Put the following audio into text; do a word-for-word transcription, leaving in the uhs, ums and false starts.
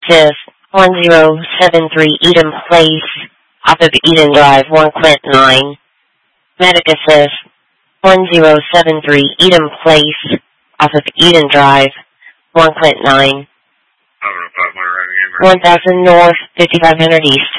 Fifth, one zero seven three Eden Place, off of Eden Drive, one Quint nine. Medic Assist, one zero seven three Eden Place, off of Eden Drive, one Quint nine. one thousand North, fifty-five hundred East.